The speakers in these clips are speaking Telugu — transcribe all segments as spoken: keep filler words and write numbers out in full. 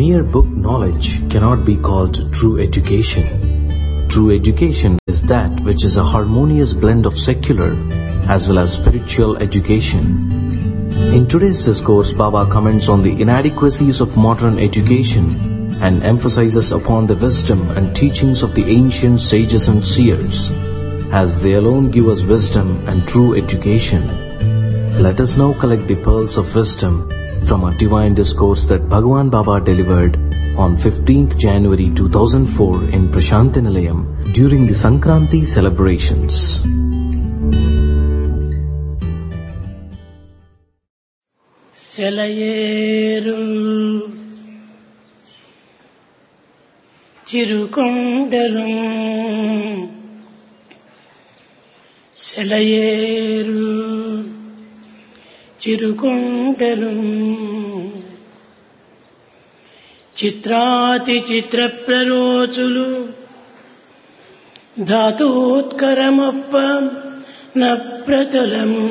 mere book knowledge cannot be called true education. True education is that which is a harmonious blend of secular as well as spiritual education. In today's discourse, Baba comments on the inadequacies of modern education and emphasizes upon the wisdom and teachings of the ancient sages and seers, as they alone give us wisdom and true education. Let us now collect the pearls of wisdom from a divine discourse that Bhagwan Baba delivered on fifteenth January two thousand four in Prashanti Nilayam during the Sankranti celebrations. సెలయేరు చిరుకొండలు సెలయేరు చిరుకొండలు చిత్రాతి చిత్ర ప్రరోచులు ధాతోత్కరమప్ప నప్రతలము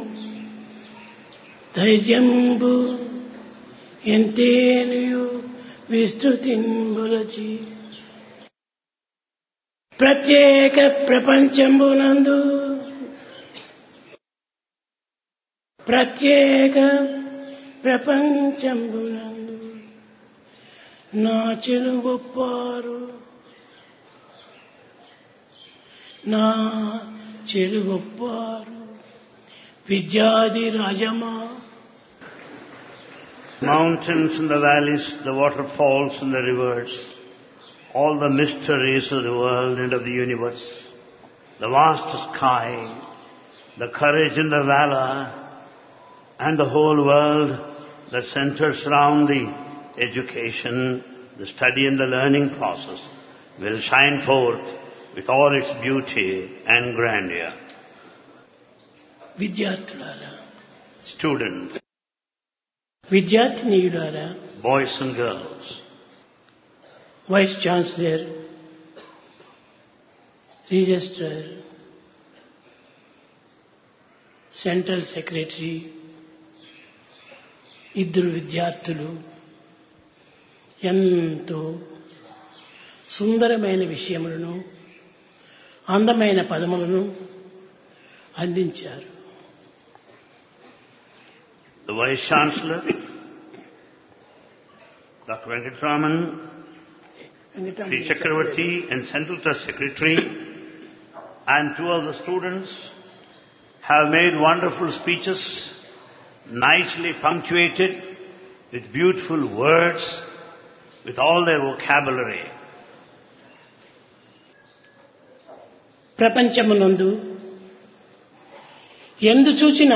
ధైర్యంబు ఎంతేనియు విస్తృతింబులచి ప్రత్యేక ప్రపంచంబునందు ప్రత్యేక ప్రపంచంబునందు నా చెలుగొప్పారు నా చెలుగొప్పారు విద్యాది rajma. Mountains and the valleys, the waterfalls and the rivers, all the mysteries of the world and of the universe, the vast sky, the courage and the valor, and the whole world that centers around the education, the study and the learning process will shine forth with all its beauty and grandeur. విద్యార్థులారా, Students, విద్యార్థినీయులారా, boys and girls, vice chancellor, registrar, central secretary, ఇద్దరు విద్యార్థులు ఎంతో సుందరమైన విషయములను అందమైన పదములను అందించారు. the Vice Chancellor, Doctor Venkatraman, Sri Chakravarti and Central Trust Secretary, and two of the students have made wonderful speeches, nicely punctuated with beautiful words, with all their vocabulary. ప్రపంచమునందు ఎందు చూచినా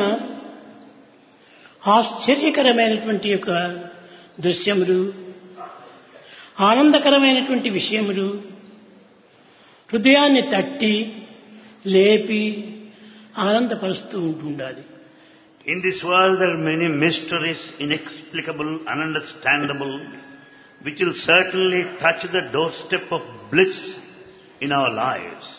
ఆశ్చర్యకరమైనటువంటి యొక్క దృశ్యములు, ఆనందకరమైనటువంటి విషయములు హృదయాన్ని తట్టి లేపి ఆనందపరుస్తూ ఉంటుండాలి. In this world there are many mysteries, inexplicable, ununderstandable, which will certainly touch the doorstep of bliss in our lives.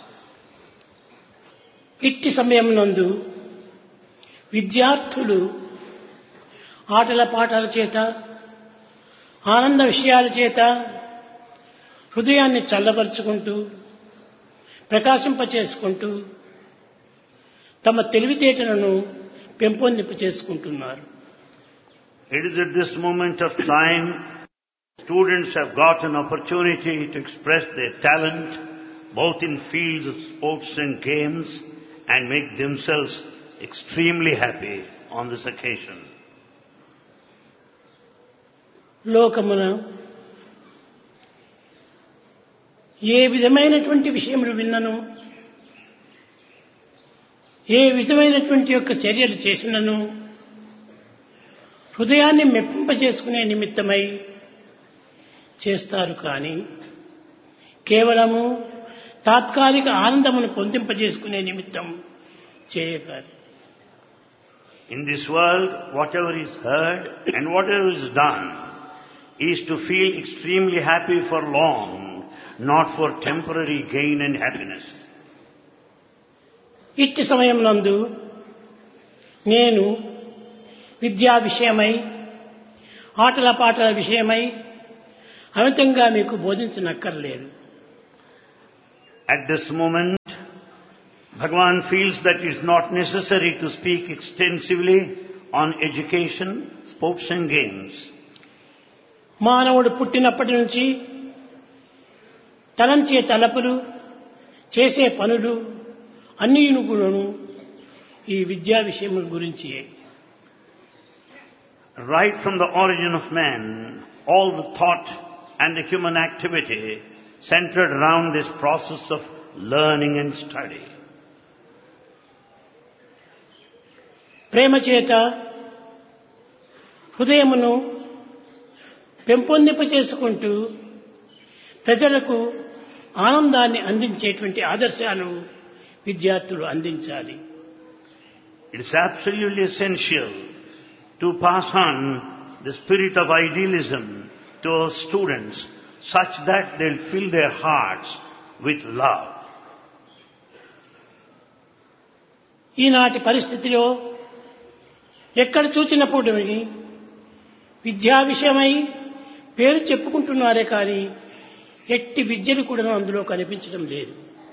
ఇట్టి సమయమునందు విద్యార్థులు ఆటల పాటల చేత, ఆనంద విషయాల చేత హృదయాన్ని చల్లబరుచుకుంటూ, ప్రకాశింపచేసుకుంటూ తమ తెలివితేటలను పెంపొందింప చేసుకుంటున్నారు. It is at this moment of time students have got an opportunity to express their talent both in fields of sports and games and make themselves extremely happy on this occasion. లోకమున ఏ విధమైనటువంటి విషయములు విన్నను, ఏ విధమైనటువంటి యొక్క చర్యలు చేసినను హృదయాన్ని మెప్పింపజేసుకునే నిమిత్తమై చేస్తారు. కానీ కేవలము తాత్కాలిక ఆనందమును పొందింపజేసుకునే నిమిత్తం చేయగలరు. In this world, whatever is heard and whatever is done is to feel extremely happy for long, not for temporary gain and happiness. ఇట్టి సమయం నందు నేను విద్యా విషయమై, ఆటల పాటల విషయమై, అమితంగా మీకు బోధించనక్కర్లేదు. At this moment, Bhagavan feels that it's not necessary to speak extensively on education, sports and games. మానవుడు పుట్టినప్పటి నుంచి తలంచే తలపులు, చేసే పనులు అన్నీను కూడాను ఈ విద్యా విషయం గురించి. Right from the origin of man, all the thought and the human activity centered around this process of learning and study. ప్రేమ చేత హృదయమును పెంపొందింప చేసుకుంటూ ప్రజలకు ఆనందాన్ని అందించేటువంటి ఆదర్శాలు విద్యార్థులు అందించాలి. It is absolutely essential to pass on the spirit of idealism to our students such that they'll fill their hearts with love. ఈనాటి పరిస్థితిలో ఎక్కడ చూచినప్పుడు విద్యా విషయమై పేరు చెప్పుకుంటున్నారే కానీ ఎట్టి విద్యలు కూడా అందులో కనిపించడం లేదు.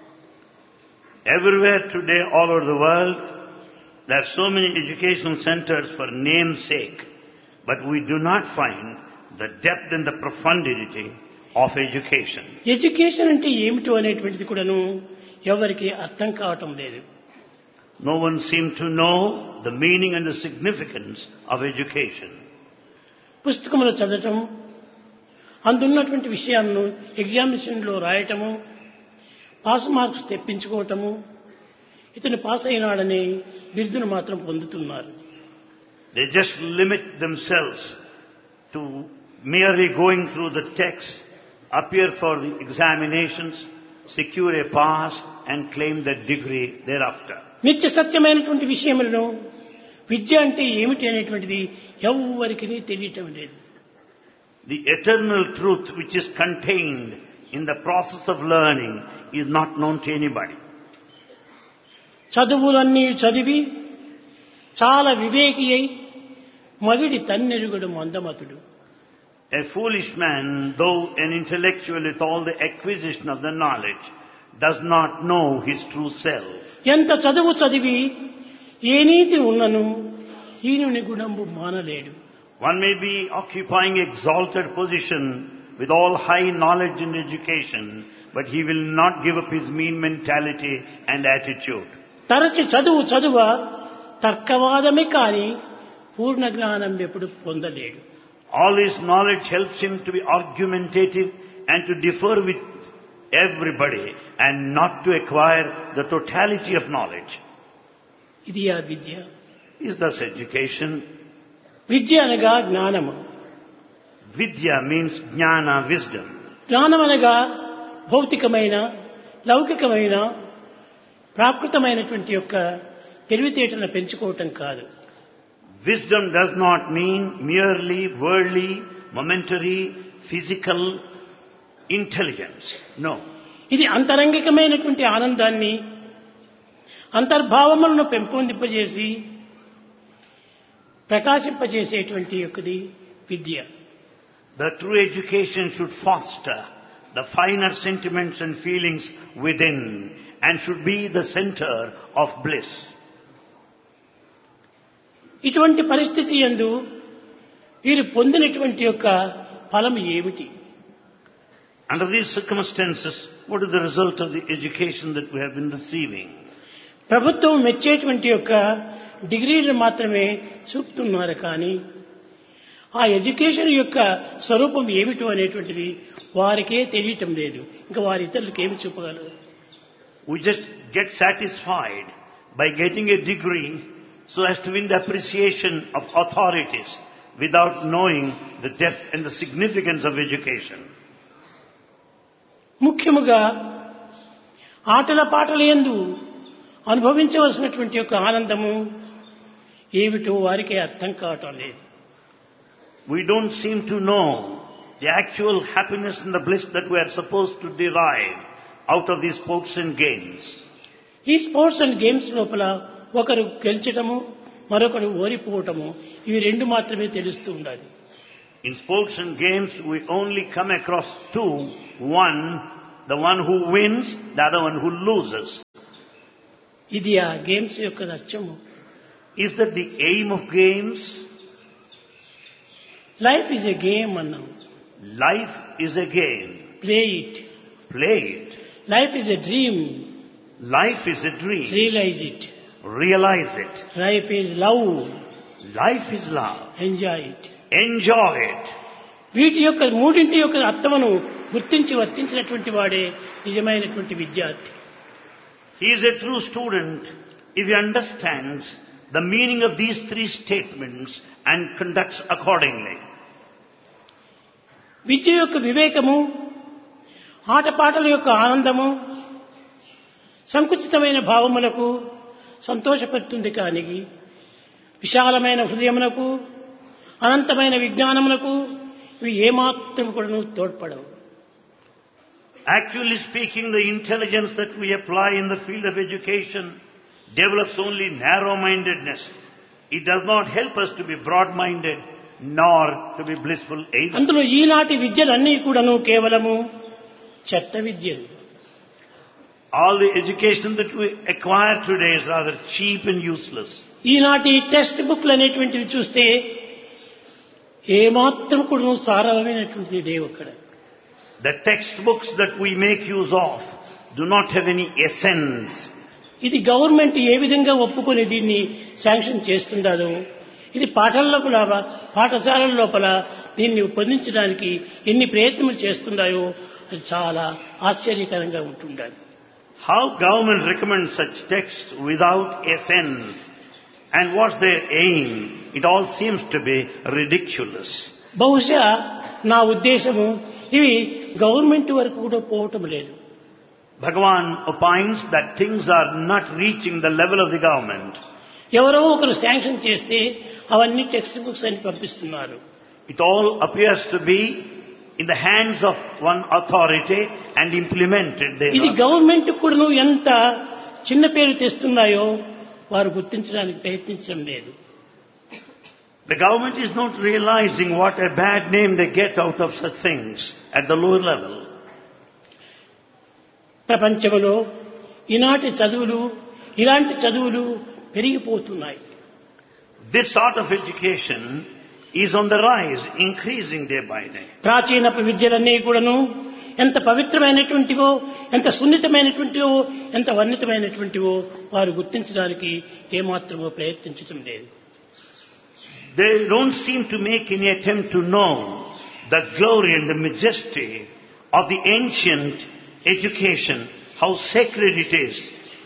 Everywhere today, all over the world, there are so many educational centers for name's sake, but we do not find the depth and the profundity of education. Education అంటే ఏమిటో అనేటువంటిది కూడాను ఎవరికి అర్థం కావటం లేదు. No one seems to know the meaning and the significance of education. పుస్తకములు చదవటం, అందున్నటువంటి విషయాలను ఎగ్జామినేషన్లో రాయటము, పాస్ మార్క్స్ తెప్పించుకోవటము, ఇతను పాస్ అయినాడనే బిరుదును మాత్రం పొందుతున్నారు. They just limit themselves to merely going through the text, appear for the examinations, secure a pass and claim that degree thereafter. నిత్య సత్యమైనటువంటి విషయములను విద్య అంటే ఏమిటి అనేటువంటిది ఎవ్వరికీ తెలియటం లేదు. The eternal truth which is contained in the process of learning is not known to anybody. చదువులన్నీ చదివి చాలా వివేకి అయి మగిడి తన్నెరుగుడు మందమతుడు. A foolish man, though an intellectual with all the acquisition of the knowledge, does not know his true self. ఎంత చదువు చదివి ఏ నీతి ఉన్నను హీనుని గుణంబు మానలేడు. One may be occupying exalted position with all high knowledge and education, but he will not give up his mean mentality and attitude. తరచి చదువు చదువ తర్కవాదమే కాని పూర్ణ జ్ఞానం ఎప్పుడు పొందలేడు. All his knowledge helps him to be argumentative and to differ with everybody and not to acquire the totality of knowledge. ఇది ఆ విద్య. Is thus education. విద్య అనగా జ్ఞానము. Vidya means jnana, wisdom. జ్ఞానం అనగా భౌతికమైన లౌకికమైన ప్రాకృతమైనటువంటి యొక్క తెలివితేటలను పెంచుకోవటం కాదు. Wisdom does not mean merely worldly, momentary, physical intelligence. No. ఇది అంతరంగికమైనటువంటి ఆనందాన్ని అంతర్భావములను పెంపొందింపజేసి ప్రకాశింపజేసేటువంటి యొక్కది విద్య. The true education should foster the finer sentiments and feelings within and should be the center of bliss. ఇటువంటి పరిస్థితి యందు వీరు పొందినటువంటి యొక్క ఫలం ఏమిటి? Under these circumstances, what is the result of the education that we have been receiving? ప్రభుత్వం మెచ్చేటువంటి యొక్క డిగ్రీలు మాత్రమే చూపుతున్నారు కానీ ఆ ఎడ్యుకేషన్ యొక్క స్వరూపం ఏమిటో అనేటువంటిది వారికే తెలియటం లేదు. ఇంకా వారి ఇతరులకు ఏమి చూపగలరు? We just get satisfied by getting a degree so as to win the appreciation of authorities without knowing the depth and the significance of education. ముఖ్యముగా ఆటల పాటల యందు అనుభవించవలసినటువంటి యొక్క ఆనందము ఏమిటో వారికే అర్థం కావటం లేదు. We don't seem to know the actual happiness and the bliss that we are supposed to derive out of these sports and games. ఈ స్పోర్ట్స్ అండ్ గేమ్స్ లోపల ఒకరు గెలిచటము, మరొకరు ఓడిపోవటము, ఇవి రెండు మాత్రమే తెలుస్తూ ఉండాలి. In sports and games, we only come across two. One, the one who wins, the other one who loses. ఇది ఆ గేమ్స్ యొక్క లక్ష్యము. Is that the aim of games? Life is a game అన్నాం. Life is a game. Play it. Play it. Life is a dream. Life is a dream. Realise it. Realize it. Life is love. Life is love. Enjoy it. Enjoy it. వీటి యొక్క మూడింటి యొక్క అర్థమును గుర్తించి వర్తించినటువంటి వాడే నిజమైనటువంటి విద్యార్థి. He is a true student if he understands the meaning of these three statements and conducts accordingly. విద్య యొక్క వివేకము, ఆటపాటల యొక్క ఆనందము సంకుచితమైన భావములకు సంతోషపెడుతుంది. కానీ విశాలమైన హృదయమునకు, అనంతమైన విజ్ఞానమునకు ఇవి ఏమాత్రం కూడా తోడ్పడవు. Actually speaking, the intelligence that we apply in the field of education develops only narrow-mindedness. It does not help us to be broad-minded nor to be blissful either. అందులో ఈనాటి విద్యలన్నీ కూడాను కేవలము చెత్త విద్యలు. All the education that we acquire today is rather cheap and useless. ఈనాటి టెక్స్ట్ బుక్లు అనేటువంటివి చూస్తే ఏమాత్రం కూడా సారమైనటువంటిది లేవు అక్కడ. The textbooks that we make use of do not have any essence. ఇది గవర్నమెంట్ ఏ విధంగా ఒప్పుకొని దీన్ని శాంక్షన్ చేస్తుండదో, ఇది పాఠశాల లోపల పాఠశాలల లోపల దీన్ని పొందించడానికి ఎన్ని ప్రయత్నాలు చేస్తున్నాయో అది చాలా ఆశ్చర్యకరంగా ఉంటుండాలి. How government recommends such texts without essence and what's their aim? It all seems to be ridiculous. బహుశా నా ఉద్దేశము ఇవి గవర్నమెంట్ వరకు కూడా పోవటం లేదు. Bhagavan opines that things are not reaching the level of the government. ఎవరో ఒకరు శాంక్షన్ చేస్తే అవన్నీ టెక్స్ట్ బుక్స్ అని పంపిస్తున్నారు. It all appears to be in the hands of one authority and implemented there. ఇది గవర్నమెంట్ కూడా ఎంత చిన్న పేరు తెస్తున్నాయో వారు గుర్తించడానికి ప్రయత్నించడం లేదు. The government is not realizing what a bad name they get out of such things at the lower level. ప్రపంచంలో ఈనాటి చదువులు, ఇలాంటి చదువులు పెరిగిపోతున్నాయి. This sort of education is on the rise, increasing day by day. ప్రాచీన విద్యలన్నీ కూడాను ఎంత పవిత్రమైనటువంటివో, ఎంత సున్నితమైనటువంటివో, ఎంత వర్ణితమైనటువంటివో వారు గుర్తించడానికి ఏమాత్రమో ప్రయత్నించడం లేదు. They don't seem to make any attempt to know the glory and the majesty of the ancient education, how sacred it is.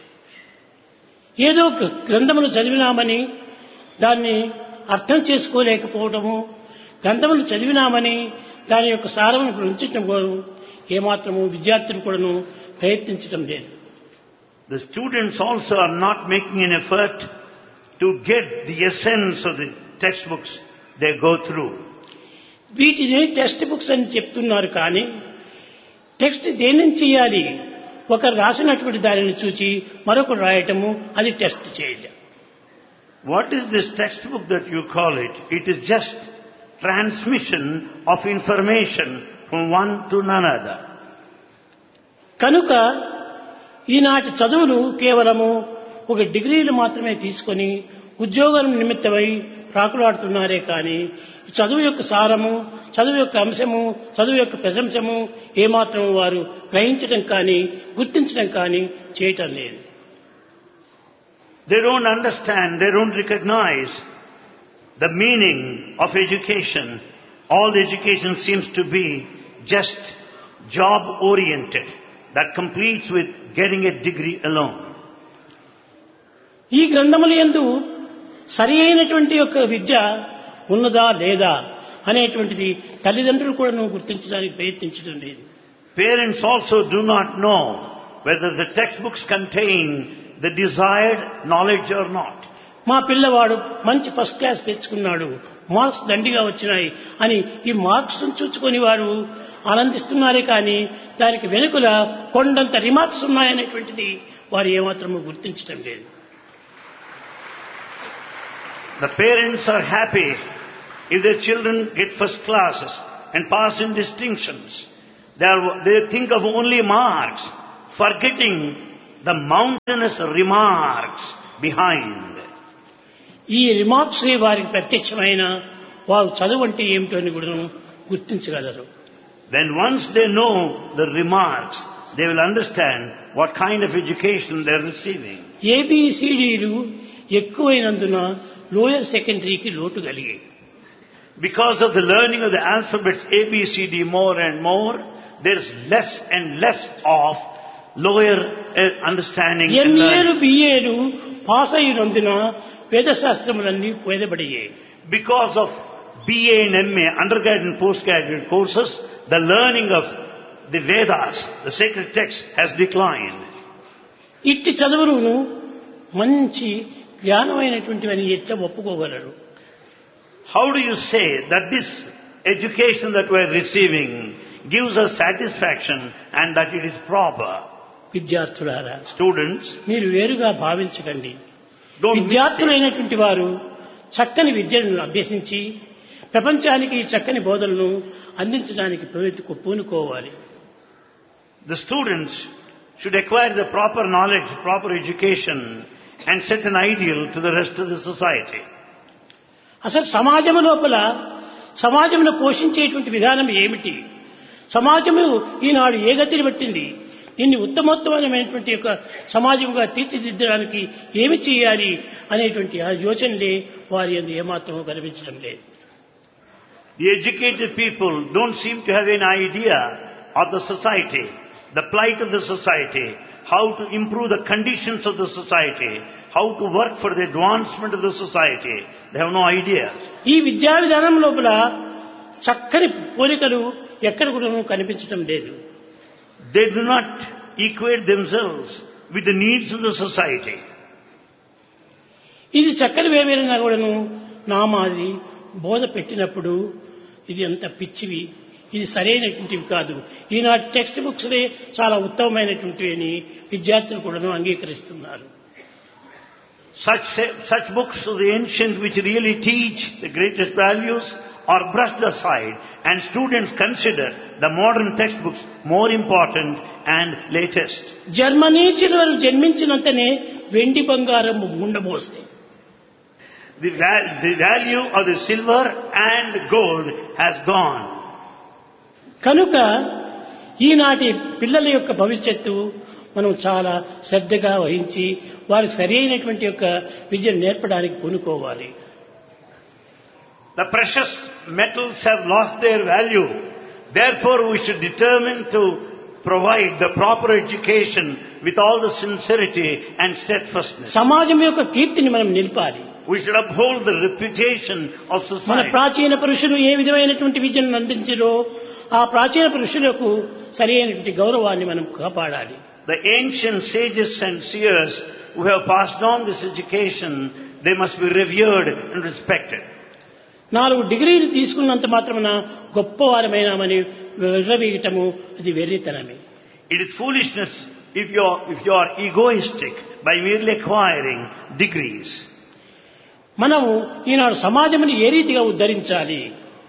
ఏదో గ్రంథములు చదివినామని దాన్ని అర్థం చేసుకోలేకపోవటము, గ్రంథములు చదివినామని దాని యొక్క సారమును గురించడం ఏమాత్రము విద్యార్థులు కూడాను ప్రయత్నించడం లేదు. The students also are not making an effort to get the essence of the textbooks they go through. వీటిని టెక్స్ట్ బుక్స్ అని చెప్తున్నారు. కానీ టెక్స్ట్ దేని చేయాలి? ఒకరు రాసినటువంటి దానిని చూసి మరొకరు రాయటము, అది టెస్ట్ చేయాలి. What is this textbook that you call it? It is just transmission of information from one to another. కనుక ఈనాటి చదువులు కేవలము ఒక డిగ్రీలు మాత్రమే తీసుకొని ఉద్యోగం నిమిత్తమై ప్రాకులాడుతున్నారే కానీ చదువు యొక్క సారము, చదువు యొక్క అంశము, చదువు యొక్క ప్రశంసము ఏమాత్రం వారు గ్రహించడం కానీ గుర్తించడం కానీ చేయటం లేదు. They don't understand, they don't recognize the meaning of education. All the education seems to be just job oriented, that completes with getting a degree alone. ఈ గ్రంథముల యందు సరి అయినటువంటి యొక్క విద్య ఉన్నదా లేదా అనేటువంటిది తల్లిదండ్రులు కూడా గుర్తించడానికి ప్రయత్నించడం లేదు. Parents also do not know whether the textbooks contain the desired knowledge or not. మా పిల్లవాడు మంచి ఫస్ట్ క్లాస్ తెచ్చుకున్నాడు, మార్క్స్ దండిగా వచ్చినాయి అని ఈ మార్క్స్ చూచుకొని వారు ఆనందిస్తున్నారే కానీ దానికి వెనుకల కొండంత రిమార్క్స్ ఉన్నాయనేటువంటిది వారు ఏమాత్రము గుర్తించడం లేదు. The parents are happy If their children get first classes and pass in distinctions, they, are, they think of only marks, forgetting the mountainous remarks behind. ఈ రిమార్క్స్ వారికి ప్రత్యక్షమైన వారు చదువు అంటే ఏమిటో అని కూడా గుర్తించగలరు. Then once they know the remarks, they will understand what kind of education they are receiving. ఏబిసిడీలు ఎక్కువైనందున లోయర్ సెకండరీకి లోటు కలిగాయి. Because of the learning of the alphabets A B C D more and more, there is less and less of lower uh, understanding and ఎంఏలు learning. బిఏలు pass అయినందున వేదశాస్త్రములన్నీ పేదబడియాయి. Because of B A and M A, undergraduate and postgraduate courses, the learning of the Vedas, the sacred text, has declined. ఇట్టి చదువులను మంచి జ్ఞానమైనటువంటివని ఎట్లా ఒప్పుకోగలరు? How do you say that this education that we are receiving gives us satisfaction and that it is proper? విద్యార్థులారా, Students, మీరు వేరుగా భావించకండి. don't mistake. విద్యార్థులైనటువంటి వారు చక్కని విద్యను అభ్యసించి ప్రపంచానికి ఈ చక్కని బోధనను అందించడానికి ప్రయత్నం పూనుకోవాలి. The students should acquire the proper knowledge, proper education and set an ideal to the rest of the society. అసలు సమాజం లోపల సమాజంను పోషించేటువంటి విధానం ఏమిటి? సమాజము ఈనాడు ఏ గతిని పట్టింది? దీన్ని ఉత్తమోత్తమైనటువంటి యొక్క సమాజంగా తీర్చిదిద్దడానికి ఏమి చేయాలి అనేటువంటి ఆ యోచనలే వారి యందు ఏమాత్రం కనిపించడం లేదు. The educated people don't seem to have an idea of the society, the plight of the society, how to improve the conditions of the society, how to work for the advancement of the society. They have no idea. ఈ విద్యా విధానం లోపల చక్కని పోలికలు ఎక్కడ కూడా కనిపించడం లేదు. They do not equate themselves with the needs of the society. ఇది చక్కని వేవేరైనా కూడాను నా మాది బోధ పెట్టినప్పుడు ఇది అంత పిచ్చివి, ఇది సరైనటువంటివి కాదు, ఈనాటి టెక్స్ట్ బుక్స్లే చాలా ఉత్తమమైనటువంటివి అని విద్యార్థులు కూడాను అంగీకరిస్తున్నారు. Such, such books of the ancient which really teach the greatest values are brushed aside, and students consider the modern textbooks more important and latest. Germany చిలువలు జన్మించినంతనే వెండి బంగారం ఉండబోస్తాయి. The, val- the value of the silver and gold has gone. కనుక ఈనాటి పిల్లల యొక్క భవిష్యత్తు మనం చాలా శ్రద్ధగా వహించి వారికి సరి అయినటువంటి యొక్క విద్యను నేర్పడానికి పూనుకోవాలి. The precious metals have lost their value. Therefore, we should determine to provide the proper education with all the sincerity and steadfastness. సమాజం యొక్క కీర్తిని మనం నిలపాలి. We should uphold the reputation of మన society. ప్రాచీన పురుషులు ఏ విధమైనటువంటి విద్యను అందించారో ఆ ప్రాచీన పురుషులకు సరి అయినటువంటి గౌరవాన్ని మనం కాపాడాలి. The ancient sages and seers who have passed on this education, they must be revered and respected. నాలుగు డిగ్రీలు తీసుకున్నంత మాత్రమున గొప్పవారమైనామని విర్రవీగటము అది వెర్రితనమే. It is foolishness if you are, if you are egoistic by merely acquiring degrees. మనము ఈనాడు సమాజముని ఏ రీతిగా ఉద్ధరించాలి?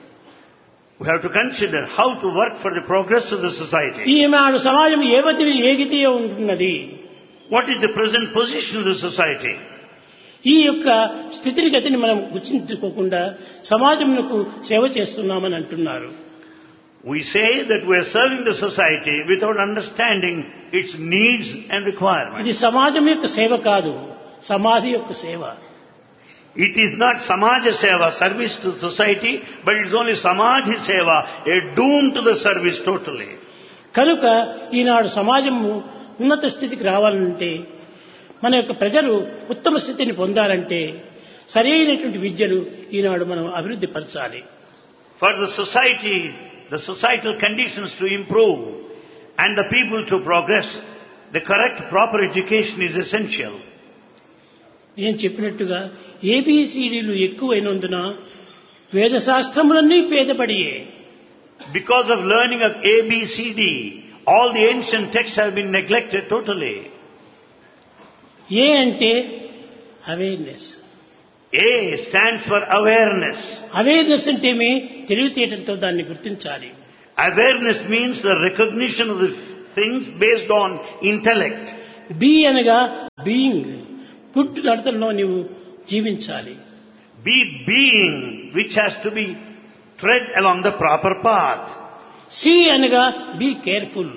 We have to consider how to work for the progress of the society. ఈనాడు సమాజం ఏ గతి ఏ గతిలో ఉంటున్నది? What is the present position of the society? ఈ యొక్క స్థితిని గతిని మనం గుర్తించుకోకుండా సమాజమునకు సేవ చేస్తున్నామని అంటున్నారు. We say that we are serving the society without understanding its needs and requirements. ఇది సమాజం యొక్క సేవ కాదు, సమాధి యొక్క సేవ. It is not Samaja Seva, service to society, but it is only Samadhi Seva, a doom to the service totally. కనుక ఈనాడు సమాజము ఉన్నత స్థితికి రావాలంటే, మన యొక్క ప్రజలు ఉత్తమ స్థితిని పొందాలంటే సరైనటువంటి విద్యను ఈనాడు మనం అభివృద్ధి పరచాలి. For the society, the societal conditions to improve and the people to progress, the correct proper education is essential. నేను చెప్పినట్టుగా ఏబిసిడీలు ఎక్కువైనందున వేదశాస్త్రములన్నీ పేదపడియే. Because of learning of A B C D, all the ancient texts have been neglected totally. ఏ అంటే awareness. A stands for awareness. Awareness అంటే మీ తెలివితేటలతో దాన్ని గుర్తించాలి. Awareness means the recognition of the things based on intellect. B అనగా బీయింగ్, పుట్టు నడతల్లో నీవు జీవించాలి. Be being which has to be tread along the proper path. C అనగా బీ కేర్ఫుల్.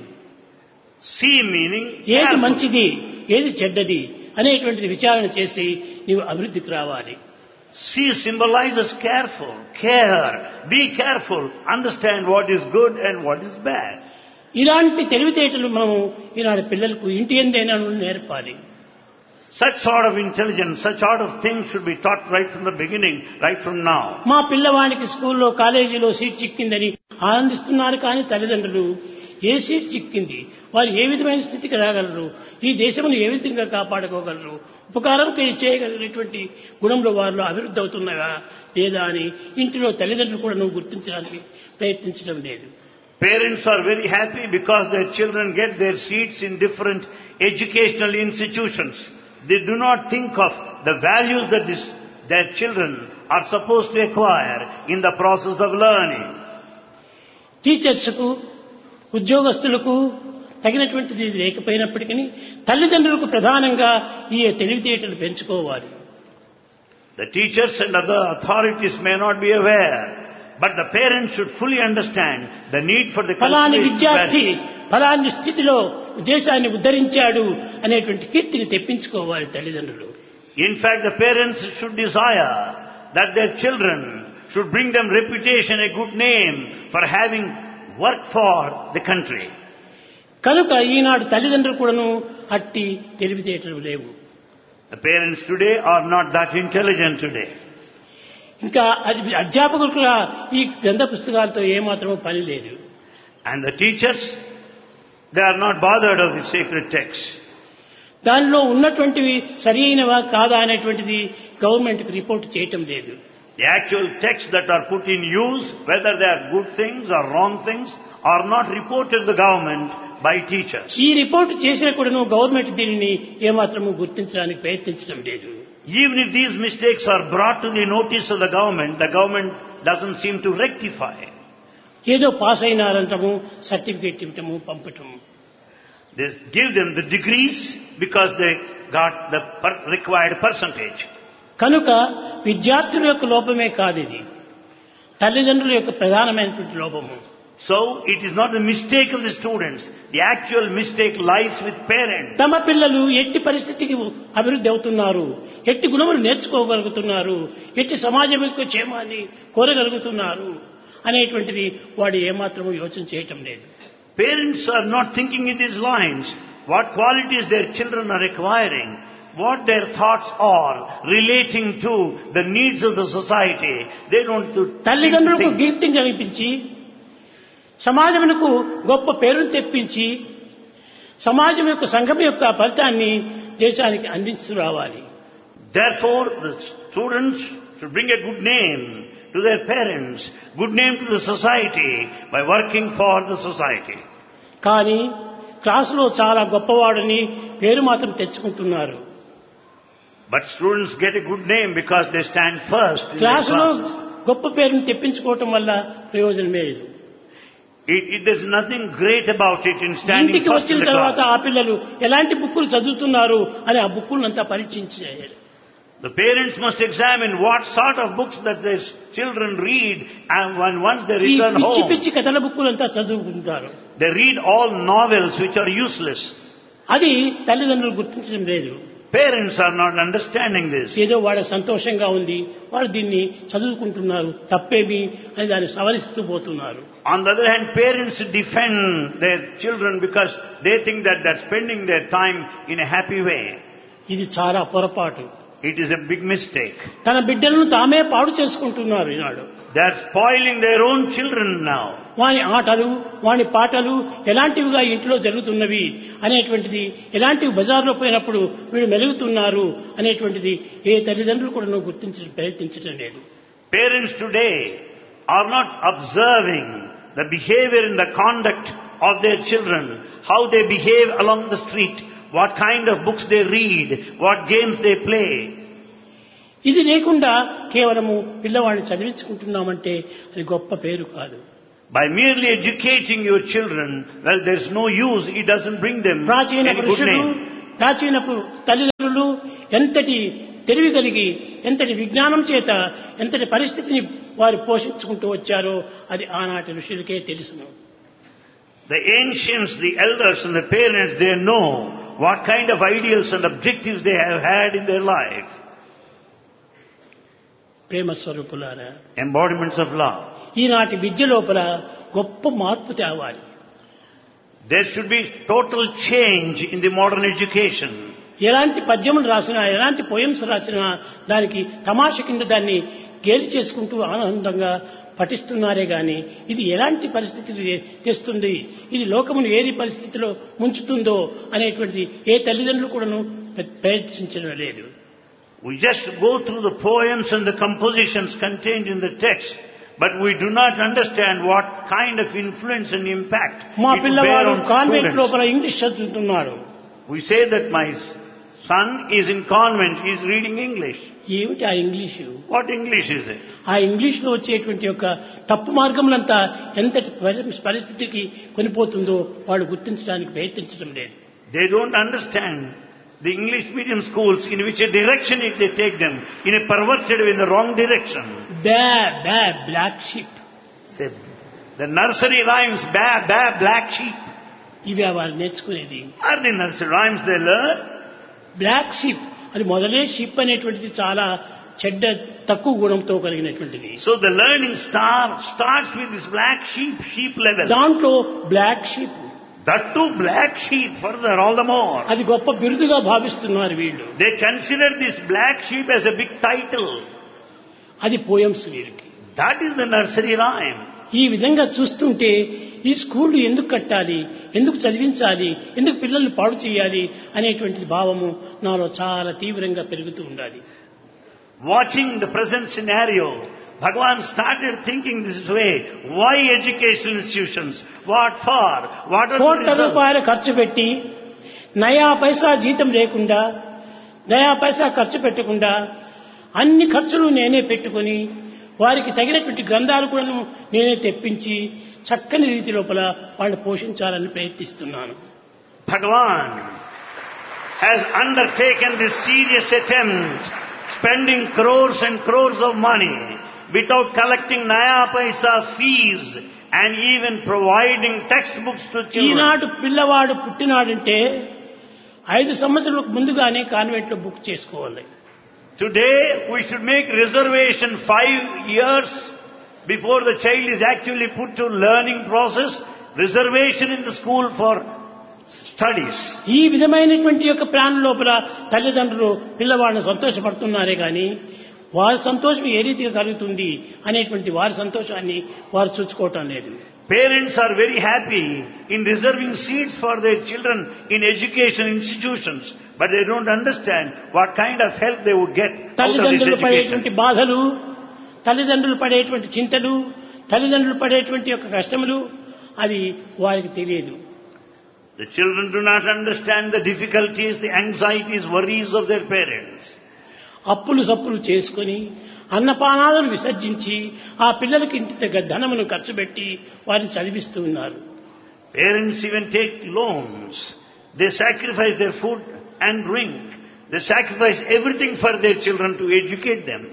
See meaning ఏది careful. మంచిది ఏది చెడ్డది అనేటువంటిది విచారణ చేసి నీవు అభివృద్ధికి రావాలి. See symbolizes careful, care, be careful, understand what is good and what is bad. ఇలాంటి తెలివితేటలు మనము ఈనాడు పిల్లలకు ఇంటి ఎందైనా నేర్పాలి. Such sort of intelligence, such sort of things should be taught right from the beginning, right from now. మా పిల్లవానికి స్కూల్లో కాలేజీలో సీట్ చిక్కిందని ఆనందిస్తున్నారు కానీ తల్లిదండ్రులు ఏ సీట్ చిక్కింది, వారు ఏ విధమైన స్థితికి రాగలరు, ఈ దేశమును ఏ విధంగా కాపాడుకోగలరు, ఉపకారం చేయగలిగినటువంటి గుణంలో వారిలో అభివృద్ధి అవుతున్నాయా లేదా అని ఇంటిలో తల్లిదండ్రులు కూడా నువ్వు గుర్తించడానికి ప్రయత్నించడం లేదు. Parents are very happy because their children get their seats in different educational institutions. They do not think of the values that this, their children are supposed to acquire in the process of learning. టీచర్స్కు ఉద్యోగస్తులకు తగినటువంటిది లేకపోయినప్పటికీ తల్లిదండ్రులకు ప్రధానంగా ఈ తెలివితేటలు పెంచుకోవాలి. The teachers and other authorities may not be aware, but the parents should fully understand the need for the ఫలాని cultivation of విద్యార్థి values. ఫలాని స్థితిలో దేశాన్ని ఉద్ధరించాడు అనేటువంటి కీర్తిని తెప్పించుకోవాలి తల్లిదండ్రులు. In fact, the parents should desire that their children should bring them reputation, a good name for having worked for the country. కనుక ఈనాడు తల్లిదండ్రులు కూడాను అట్టి తెలివితేటలు లేవు. The parents today are not that intelligent today. ఇంకా అధ్యాపకులకు కూడా ఈ గ్రంథ పుస్తకాలతో ఏమాత్రమూ పని లేదు. And the teachers, they are not bothered of the sacred texts. దానిలో ఉన్నటువంటివి సరి అయినవా కాదా అనేటువంటిది గవర్నమెంట్కి రిపోర్ట్ చేయటం లేదు. The actual texts that are put in use, whether they are good things or wrong things, are not reported to the government by teachers. ఈ రిపోర్ట్ చేసినా కూడాను గవర్నమెంట్ దీనిని ఏమాత్రము గుర్తించడానికి ప్రయత్నించడం లేదు. Even if these mistakes are brought to the notice of the government, the government doesn't seem to rectify. ఏదో పాస్ అయినారంటము, సర్టిఫికేట్ ఇవ్వటము, పంపటము. They give them the degrees because they got the per- required percentage. కనుక విద్యార్థుల యొక్క లోపమే కాదు ఇది, తల్లిదండ్రుల యొక్క ప్రధానమైనటువంటి లోపము. So it is not the mistake of the students. The actual mistake lies with parents. తమ పిల్లలు ఎట్టి పరిస్థితికి అభివృద్ధి అవుతున్నారు, ఎట్టి గుణములు నేర్చుకోగలుగుతున్నారు, ఎట్టి సమాజం యొక్క క్షేమాన్ని కోరగలుగుతున్నారు అనేటువంటిది వాడు ఏమాత్రము యోచన చేయటం లేదు. Parents are not thinking in these lines. What qualities their children are acquiring, what their thoughts are relating to the needs of the society. They don't seem to తల్లిదండ్రులకు think. కీర్తి కల్పించి సమాజమునకు గొప్ప పేరును తెప్పించి సమాజం యొక్క సంఘం యొక్క ఫలితాన్ని దేశానికి అందిస్తూ రావాలి. Therefore, the students should bring a good name to their parents, good name to the society by working for the society. కానీ క్లాసులో చాలా గొప్పవాడని పేరు మాత్రం తెచ్చుకుంటున్నారు. But students get a good name because they stand first in their క్లాసులో classes. గొప్ప పేరును తెప్పించుకోవటం వల్ల ప్రయోజనమే లేదు. It, it, there's nothing great about it in standing ఇంటికి first వచ్చిన in the తర్వాత class. ఆ పిల్లలు ఎలాంటి బుక్కులు చదువుతున్నారు అని ఆ బుక్కులంతా పరీక్షించారు. The parents must examine what sort of books that their children read, and when once they ఈ return పిచ్చి home, పిచ్చి కథల బుక్కులంతా చదువుకుంటారు. they read all novels which are useless. అది తల్లిదండ్రులు గుర్తించడం లేదు. Parents are not understanding this. ఏదో వాళ్ళకి సంతోషంగా ఉంది, వాళ్ళు దీన్ని చదువుకుంటున్నారు, తప్పేమి అని దాన్ని సవరిస్తూ పోతున్నారు. On the other hand, parents defend their children because they think that they're spending their time in a happy way. ఇది చాలా పొరపాటు. It is a big mistake. తన బిడ్డలను తామే పాడు చేసుకుంటున్నారు ఈనాడు. They're spoiling their own children now. వాని ఆటలు, వాని పాటలు ఎలాంటివిగా ఇంట్లో జరుగుతున్నవి అనేటువంటిది, ఎలాంటివి బజార్లో పోయినప్పుడు వీళ్ళు మెలుగుతున్నారు అనేటువంటిది ఏ తల్లిదండ్రులు కూడా గుర్తించడం ప్రయత్నించడం లేదు. Parents today are not observing the behavior and the conduct of their children, how they behave along the street, what kind of books they read, what games they play. ఇది లేకుండా కేవలము పిల్లవాడిని చదివించుకుంటున్నామంటే అది గొప్ప పేరు కాదు. By merely educating your children, well, there's no use. It doesn't bring them ప్రాచీన any good పురుషులు, name. ప్రాచీన తల్లిదండ్రులు ఎంతటి తెలివి కలిగి, ఎంతటి విజ్ఞానం చేత, ఎంతటి పరిస్థితిని వారు పోషించుకుంటూ వచ్చారో అది ఆనాటి ఋషులకే తెలుసును. The ancients, the elders and the parents, they know what kind of ideals and objectives they have had in their life. ప్రేమ స్వరూపులారా, Embodiments of love. ఈనాటి విద్య లోపల గొప్ప మార్పు తేవాలి. There should be total change in the modern education. ఎలాంటి పద్యములు రాసినా, ఎలాంటి పోయమ్స్ రాసినా దానికి తమాష కింద దాన్ని గేలి చేసుకుంటూ ఆనందంగా పఠిస్తున్నారే గాని ఇది ఎలాంటి పరిస్థితిని తెస్తుంది, ఇది లోకమును ఏ పరిస్థితిలో ముంచుతుందో అనేటువంటిది ఏ తల్లిదండ్రులు కూడాను ప్రయత్నించడం లేదు. We just go through the poems and the compositions contained in the text, but we do not understand what kind of influence and impact మా it will bear పిల్లవాడు on కాన్వెంట్ students. లోపల ఇంగ్లీష్ చదువుతున్నాడు. We say that my son is in convent, he is reading English. ఏమిటి ఆ English? What English is it? ఆ ఇంగ్లీష్ లో వచ్చేటువంటి యొక్క తప్పు మార్గములంతా ఎంతటి పరిస్థితికి కొనిపోతుందో వాడు గుర్తించడానికి ప్రయత్నించడం లేదు. They don't understand the English medium schools in which a direction it they take them, in a perverted way, in the wrong direction. బ్యా బ్యా black sheep, Say, the nursery rhymes, ba, ba, black sheep. ఇవే వారు నేర్చుకునేది. Are the nursery rhymes they learn? Black sheep అది మొదలే షిప్ అనేటువంటిది చాలా చెడ్డ తక్కువ గుణంతో కలిగినటువంటిది. So the learning star starts with this black sheep, sheep level. దాంట్లో black sheep, That too black sheep further, all the more. అది గొప్ప బిరుదుగా భావిస్తున్నారు వీళ్ళు. They consider this black sheep as a big title. అది పోయమ్స్ వీరికి. That is the nursery rhyme. ఈ విధంగా చూస్తుంటే ఈ స్కూళ్లు ఎందుకు కట్టాలి, ఎందుకు చదివించాలి, ఎందుకు పిల్లల్ని పాడు చేయాలి అనేటువంటి భావము నాలో చాలా తీవ్రంగా పెరుగుతూ ఉండాలి. Watching the present scenario, Bhagavan started thinking this way. Why educational institutions? What for? What are the కోట్ల results? రూపాయలు ఖర్చు పెట్టి నయా పైసా జీతం లేకుండా, నయా పైసా ఖర్చు పెట్టకుండా అన్ని ఖర్చులు నేనే పెట్టుకొని వారికి తగినటువంటి గ్రంథాలు కూడా నేనే తెప్పించి చక్కని రీతి లోపల వాళ్ళు పోషించాలని ప్రయత్నిస్తున్నాను. Bhagavan has undertaken this serious attempt, spending crores and crores of money without collecting naya paisa fees and even providing textbooks to children. ఈనాడు పిల్లవాడు పుట్టినాడంటే ఐదు సంవత్సరాలకు ముందుగానే కాన్వెంట్ లో బుక్ చేసుకోవాలి. Today we should make reservation five years before the child is actually put to learning process, reservation in the school for studies. ఈ విధమైనటువంటి యొక్క ప్లాన్ లోపల తల్లిదండ్రులు పిల్లవాడిని సంతోషపడుతున్నారే కానీ వారి సంతోషం ఏ రీతిగా కలుగుతుంది అనేటువంటి వారి సంతోషాన్ని వారు చూసుకోవటం లేదు. Parents are very happy in reserving seats for their children in education institutions, but they don't understand what kind of help they would get out of this తల్లిదండ్రులు పడేటువంటి education. బాధలు, తల్లిదండ్రులు పడేటువంటి చింతలు, తల్లిదండ్రులు పడేటువంటి యొక్క కష్టములు అది వారికి తెలియదు. The children do not understand the difficulties, the anxieties, worries of their parents. అప్పులు సప్పులు చేసుకుని అన్నపానాలను విసర్జించి ఆ పిల్లలకి ఇంటి ధనమును ఖర్చు పెట్టి వారిని చదివిస్తూ ఉన్నారు. Parents even take loans. They sacrifice their food and drink. They sacrifice everything for their children to educate them.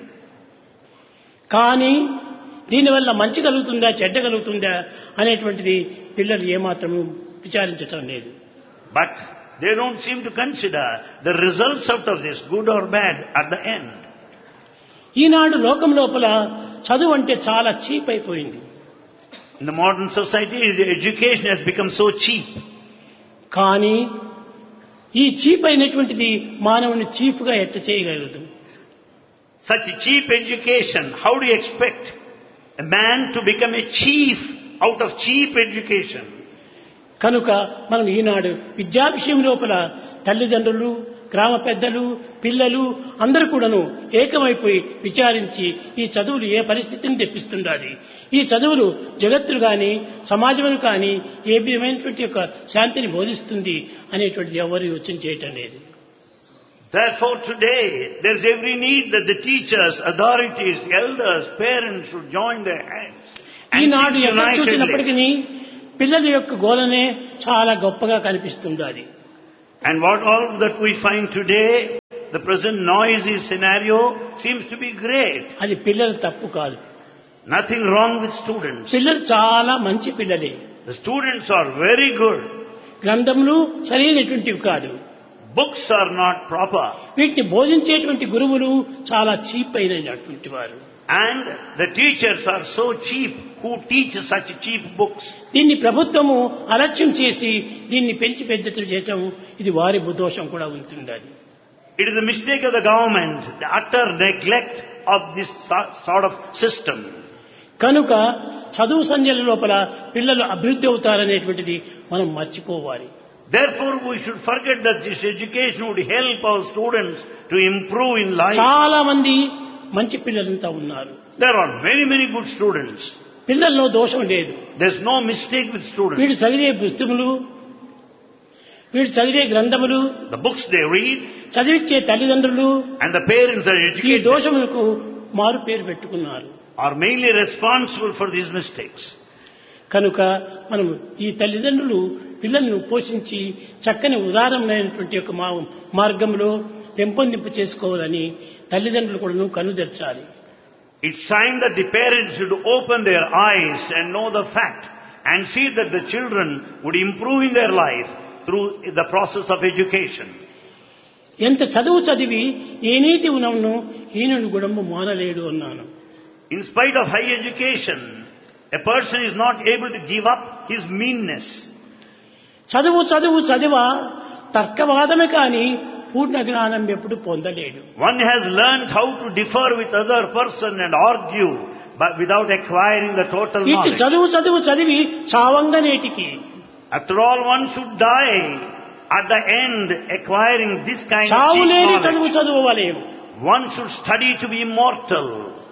కానీ దీనివల్ల మంచి కలుగుతుందా చెడ్డ కలుగుతుందా అనేటువంటిది పిల్లలు ఏమాత్రము విచారించటం లేదు. But they don't seem to consider the results out of this, good or bad, at the end. ఈనాడు లోకం లోపల చదువు అంటే చాలా చీప్ అయిపోయింది. In the modern society, the education has become so cheap. కానీ ఈ చీప్ అయినటువంటిది మానవుని చీఫ్గా ఎట్ట చేయగలదు? Such cheap education, how do you expect a man to become a chief out of cheap education? కనుక మనం ఈనాడు విద్యా విషయం లోపల తల్లిదండ్రులు, గ్రామ పెద్దలు, పిల్లలు అందరూ కూడాను ఏకమైపోయి విచారించి ఈ చదువులు ఏ పరిస్థితిని తెప్పిస్తుండాలి, ఈ చదువులు జగత్తులు కానీ సమాజమును కానీ ఏ విధమైనటువంటి యొక్క శాంతిని బోధిస్తుంది అనేటువంటిది ఎవరు యోచన చేయటం లేదు. Therefore today, there is every need that the teachers, authorities, elders, parents should join their hands. And Eenadu think ఎక్కడ unitedly. చూసినప్పటికీ పిల్లల యొక్క గోలనే చాలా గొప్పగా కనిపిస్తుండాలి. And what all that we find today, the present noisy scenario seems to be great. అది పిల్లల తప్పు కాదు. Nothing wrong with students. పిల్లలు చాలా మంచి పిల్లలే. The students are very good. గ్రంథములు సరైనటువంటివి కాదు. Books are not proper. వీటిని బోధించేటువంటి గురువులు చాలా చీప్ అయినటువంటి వారు. And the teachers are so cheap who teach such cheap books. దీన్ని ప్రభుత్వము అలక్ష్యం చేసి దీన్ని పెంచి పెద్దలు చేయటం ఇది వారి దోషం కూడా ఉంటుండాలి. It is the mistake of the government, the utter neglect of this so- sort of system. కనుక చదువు సంధ్యల లోపల పిల్లలు అభివృద్ధి అవుతారనేటువంటిది మనం మర్చిపోవాలి. Therefore, we should forget that this education would help our students to improve in life. చాలా మంది మంచి పిల్లలంతా ఉన్నారు. There are many, many good students. పిల్లల్లో దోషం లేదు. There's no mistake with students. వీడు చదివే పుస్తకములు, వీడు చదివే గ్రంథములు, The books they read చదివించే తల్లిదండ్రులు and the parents that ఈ educate them దోషములకు మారు పేరు పెట్టుకున్నారు. are mainly responsible for these mistakes. కనుక మనం ఈ తల్లిదండ్రులు పిల్లలను పోషించి చక్కని ఉదారమైనటువంటి ఒక మార్గంలో పెంపొందింపు చేసుకోవాలని తల్లిదండ్రులు కూడా కనుదెర్చాలి. It's time that the parents should open their eyes and know the fact and see that the children would improve in their life through the process of education. ఎంత చదువు చదివి ఏ నీతి ఉన్నను హీనుడు గుణము మానలేడు అన్నాను. In spite of high education, a person is not able to give up his meanness. చదువు చదువు చదివ తర్కవాదమే కానీ పూర్ణ జ్ఞానం ఎప్పుడు పొందలేడు. One has learned how to differ with other person and argue, but without acquiring the total ఇటు knowledge. చదువు చదువు చదివి చావంగనేటికి After all, one should die at the end acquiring this kind of cheap చావులేని చదువు knowledge. చదువువలేము. One should study to be immortal.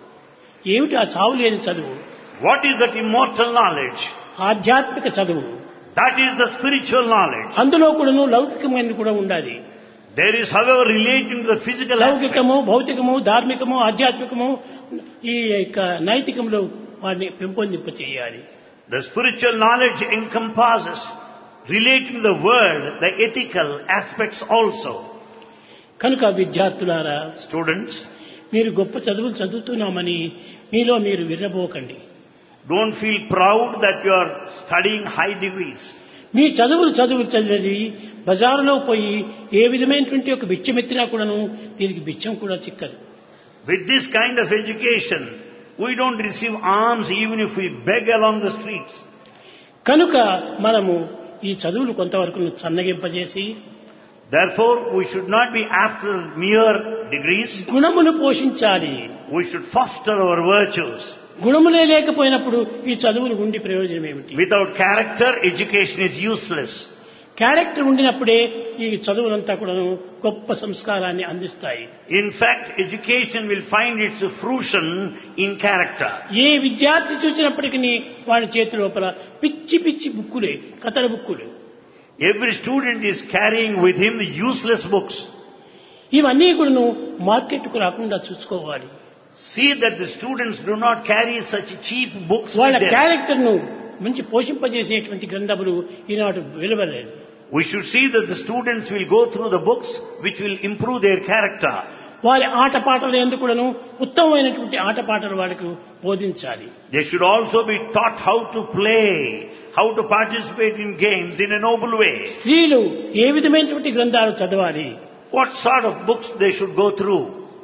ఏమిటి ఆ చావులేని చదువు? What is that immortal knowledge? ఆధ్యాత్మిక చదువు. That is the spiritual knowledge. అందులో కూడాను లౌకికమైన కూడా ఉండాలి. There is, however, relating to the physical aspect. లౌకికము, భౌతికము, ధార్మికము, ఆధ్యాత్మికము ఈ యొక్క నైతికంలో వాటిని పెంపొందింప చేయాలి. The spiritual knowledge encompasses relating to the world, the ethical aspects also. కనుక విద్యార్థులారా, Students, మీరు గొప్ప చదువులు చదువుతున్నామని మీలో మీరు విర్రబోకండి. don't feel proud that you are studying high degrees. మీ చదువులు చదువు చదివి బజారులో పోయి ఏ విధమైనటువంటి ఒక బిచ్చమెత్తినా కూడాను దీనికి బిచ్చం కూడా చిక్కదు. With this kind of education, we don't receive alms even if we beg along the streets. కనుక మనము ఈ చదువులు కొంతవరకు సన్నగింపజేసి Therefore, we should not be after mere degrees. గుణమును పోషించాలి. We should foster our virtues. గుణములే లేకపోయినప్పుడు ఈ చదువులు ఉండి ప్రయోజనం ఏమిటి? Without character, education is useless. Character ఉండినప్పుడే ఈ చదువులంతా కూడా గొప్ప సంస్కారాన్ని అందిస్తాయి. In fact, education will find its fruition in character. ఏ విద్యార్థి చూసినప్పటికీ వాడి చేతి లోపల పిచ్చి పిచ్చి బుక్కులే, కథల బుక్కులు. Every student is carrying with him the useless books. ఇవన్నీ కూడా మార్కెట్కు రాకుండా చూసుకోవాలి. See that the students do not carry such cheap books వాళ్ళ with them. క్యారెక్టర్ ను మంచి పోషింపజేసేటువంటి గ్రంథములు ఈనాడు విలువలేదు. We should see that the students will go through the books which will improve their character. వారి ఆటపాటలు ఎందుకు కూడాను ఉత్తమమైనటువంటి ఆటపాటలు వాళ్ళకు బోధించాలి. They should also be taught how to play, how to participate in games in a noble way. స్త్రీలు ఏ విధమైనటువంటి గ్రంథాలు చదవాలి, What sort of books they should go through.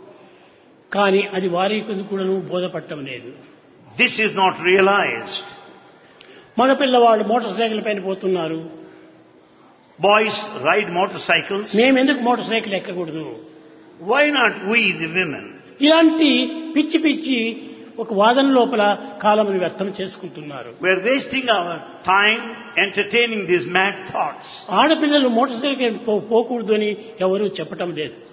కానీ అది వారికి కూడాను బోధపడటం లేదు. This is not realized. మగ పిల్లవాళ్ళు మోటార్ సైకిల్ పైన పోతున్నారు. Boys ride motorcycles. మేమెందుకు motor cycle ఎక్కకూడదు? Why not we, the women? ఇలాంటి పిచ్చి పిచ్చి ఒక వాదన లోపల కాలమును వ్యర్థం చేసుకుంటున్నారు. We are wasting our time entertaining these mad thoughts. ఆడపిల్లలు మోటార్ సైకిల్ పో- పోకూడదు అని ఎవరూ చెప్పటం లేదు.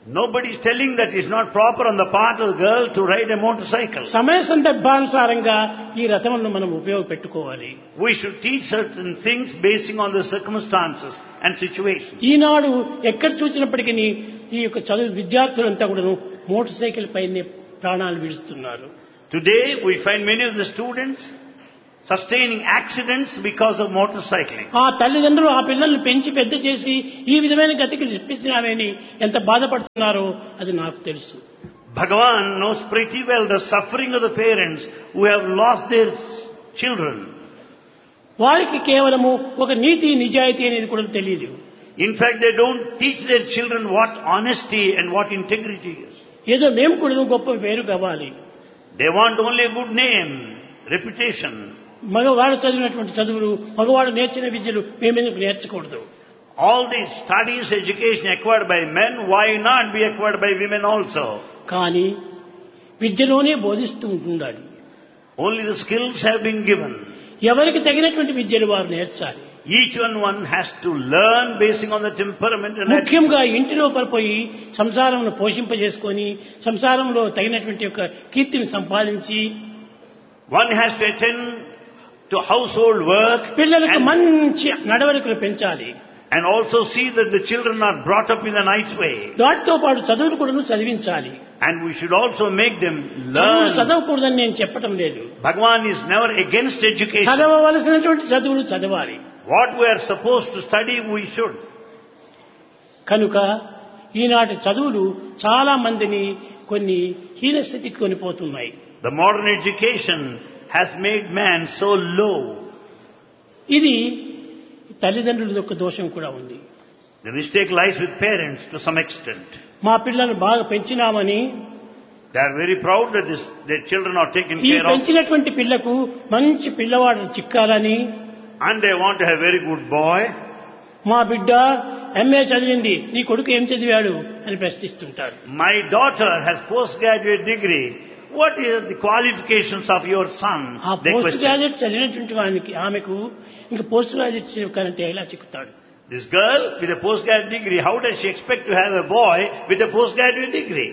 Nobody is telling that it's not proper on the part of the girl to ride a motorcycle. సమయ సందర్భానుసారంగా ఈ రథములను మనం ఉపయోగపెట్టుకోవాలి. We should teach certain things basing on the circumstances and situations. ఈనాడు ఎక్కడ చూసినప్పటికీ ఈ యొక్క చదువు విద్యార్థులంతా కూడాను మోటార్ సైకిల్ పైనే ప్రాణాలు విడుస్తున్నారు. Today we find many of the students sustaining accidents because of motorcycling. ఆ తల్లిదండ్రులు ఆ పిల్లల్ని పెంచి పెద్ద చేసి ఈ విధమైన గతికి ఇప్పించినామని ఎంత బాధపడుతున్నారో అది నాకు తెలుసు. Bhagavan knows pretty well the suffering of the parents who have lost their children. వారికి కేవలము ఒక నీతి నిజాయితీ అనేది కూడా తెలియదు. In fact, they don't teach their children what honesty and what integrity is. ఏదో మేము కూడా గొప్ప పేరు కావాలి. They want only a good name, reputation. మగవాడు చదివినటువంటి చదువులు మగవాడు నేర్చిన విద్యలు మేమెందుకు నేర్చకూడదు? All these studies, education acquired by men, why not be acquired by women also? కానీ విద్యలోనే బోధిస్తూ ఉండాలి. Only the skills have been given. ఎవరికి తగినటువంటి విద్యలు వారు నేర్చాలి. Each one one has to learn basing on the temperament and ముఖ్యంగా ఇంటిలో పడిపోయి సంసారంలో పోషింపజేసుకొని సంసారంలో తగినటువంటి యొక్క కీర్తిని సంపాదించి one has to attend to household work పిల్లలకు మంచి నడవడికలు పెంచాలి. and also see that the children are brought up in a nice way. దాంతో పాటు చదువులు కూడా చదివించాలి. And we should also make them learn. చదవకూడదని నేను చెప్పడం లేదు. Bhagavan is never against education. చదవవలసినటువంటి చదువులు చదవాలి. What we are supposed to study, we should. కనుక ఈనాటి చదువులు చాలా మందిని కొన్ని హీనస్థితికి కొనిపోతున్నాయి. The modern education has made man so low. ఇది తల్లిదండ్రుల యొక్క దోషం కూడా ఉంది. The mistake lies with parents to some extent. మా పిల్లలను బాగా పెంచినామని they are very proud that this, their children are taken ఈ care of. పెంచినటువంటి పిల్లకు మంచి పిల్లవాడు చిక్కాలని and they want to have very good boy. మా బిడ్డ ఎంఏ చదివింది, నీ కొడుకు ఏం చదివాడు అని ప్రశ్నిస్తుంటారు. My daughter has postgraduate degree. What is the qualifications of your son? ఆ పోస్ట్ గ్రాడ్యుయేట్ చదివినటువంటి వానికి ఆమెకు ఇంకా పోస్ట్ గ్రాడ్యుయేట్ కరెంట్ ఎలా చిక్కుతాడు? This girl with a postgraduate degree, how does she expect to have a boy with a postgraduate degree?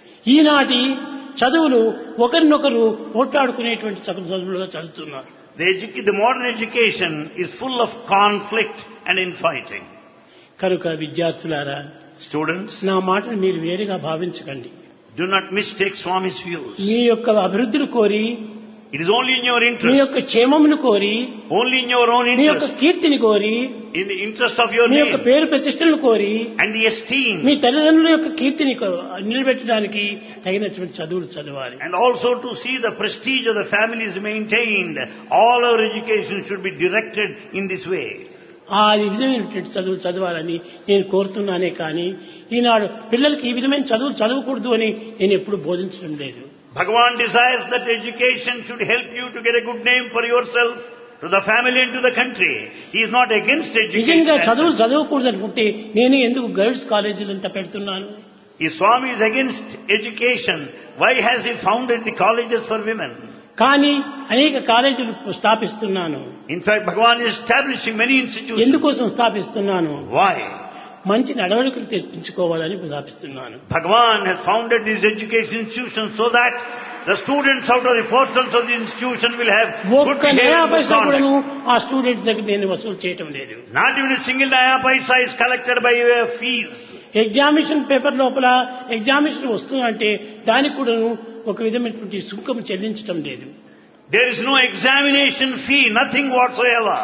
ఈనాటి చదువులు ఒకరినొకరు పోట్లాడుకునేటువంటి చదువులుగా చదువుతున్నారు. The, edu- the modern education is full of conflict and infighting. కనుక విద్యార్థులారా, Students, నా మాటను మీరు వేరుగా భావించకండి. do not mistake Swami's views. మీ యొక్క అభివృద్ధిని కోరి, It is only in your me interest, యొక్క క్షేమమును కోరి, only in your own మీ యొక్క interest, కీర్తిని కోరి, in the interest of your మీ యొక్క name పేరు ప్రతిష్టలను కోరి, and the esteem, మీ తల్లిదండ్రుల యొక్క కీర్తిని కో- నిలబెట్టడానికి తగినటువంటి చదువులు చదవాలి. and also to see the prestige of the family is maintained. All our education should be directed in this way. ఆ విధమైనటువంటి చదువులు చదవాలని నేను కోరుతున్నానే కానీ ఈనాడు పిల్లలకి ఈ విధమైన చదువులు చదవకూడదు అని నేను ఎప్పుడు బోధించడం లేదు. Bhagavan desires that education should help you to get a good name for yourself, to the family and to the country. He is not against education. నిజంగా as చదువులు such. చదవకూడదు అనుకుంటే నేనే ఎందుకు గర్ల్స్ కాలేజీలు అంతా పెడుతున్నాను? If Swami is against education, why has he founded the colleges for women? కానీ అనేక కాలేజీలు స్థాపిస్తున్నాను. In fact, Bhagavan is establishing many institutions. ఎందుకోసం స్థాపిస్తున్నాను? Why? మంచి నడవడికలు తెప్పించుకోవాలని స్థాపిస్తున్నాను. Bhagavan has founded these education institutions so that the students out of the portals of the institution will have good ఒక్క behavior నయా and good పైసా కూడాను conduct. ఆ స్టూడెంట్స్ దగ్గర నేను వసూలు చేయటం లేదు. Not even a single naya paisa is collected by way of fees. Examination paper లోపల ఎగ్జామినేషన్ వస్తుందంటే దానికి కూడాను ఒక విధమైనటువంటి సుంకం చెల్లించటం లేదు. There is no examination fee, nothing whatsoever.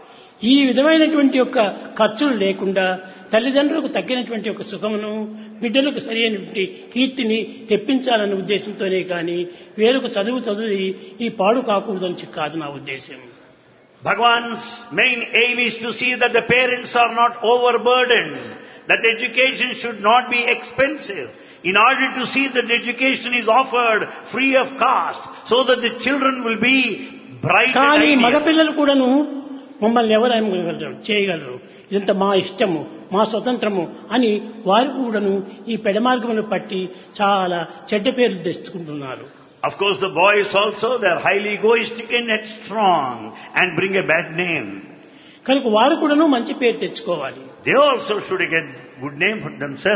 ఈ విధమైనటువంటి యొక్క ఖర్చులు లేకుండా తల్లిదండ్రులకు తగ్గినటువంటి ఒక సుఖమును బిడ్డలకు సరైనటువంటి కీర్తిని తెప్పించాలన్న ఉద్దేశంతోనే కానీ వేరొక చదువు చదివి ఈ పాడు కాకూడదని కాదు నా ఉద్దేశం. Bhagavan's main aim is to see that the parents are not overburdened, that education should not be expensive, in order to see that education is offered free of cost, so that the children will be bright and కానీ ideal. మగపిల్లలు కూడాను మమ్మల్ని ఎవరు ఏమగలరు చేయగలరు, ఇదంతా మా ఇష్టము, మా స్వతంత్రము అని వారు కూడాను ఈ పెడమార్గమును పట్టి చాలా చెడ్డ పేర్లు తెచ్చుకుంటున్నారు. Of course, the boys also, they are highly egoistic and headstrong and bring a bad name. కనుక వారు కూడాను మంచి పేరు తెచ్చుకోవాలి. They also should get good name for themselves.